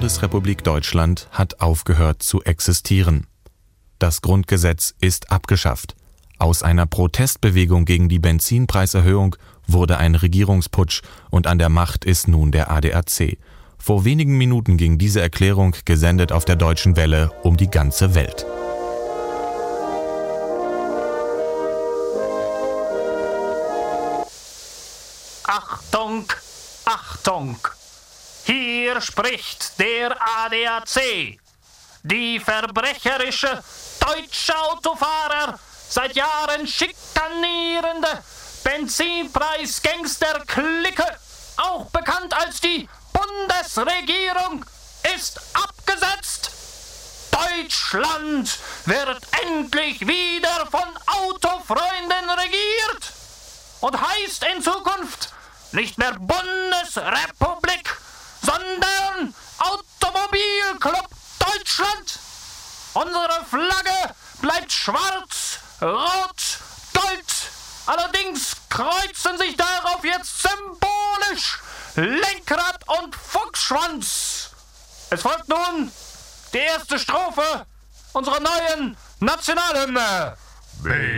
Bundesrepublik Deutschland hat aufgehört zu existieren. Das Grundgesetz ist abgeschafft. Aus einer Protestbewegung gegen die Benzinpreiserhöhung wurde ein Regierungsputsch und an der Macht ist nun der ADAC. Vor wenigen Minuten ging diese Erklärung, gesendet auf der Deutschen Welle, um die ganze Welt. Achtung, Achtung! Hier spricht der ADAC. Die verbrecherische deutsche Autofahrer, seit Jahren schikanierende Benzinpreis-Gangster-Clique, auch bekannt als die Bundesregierung, ist abgesetzt. Deutschland wird endlich wieder von Autofreunden regiert und heißt in Zukunft nicht mehr Bundesrepublik, sondern Automobilclub Deutschland. Unsere Flagge bleibt schwarz, rot, gold. Allerdings kreuzen sich darauf jetzt symbolisch Lenkrad und Fuchsschwanz. Es folgt nun die erste Strophe unserer neuen Nationalhymne.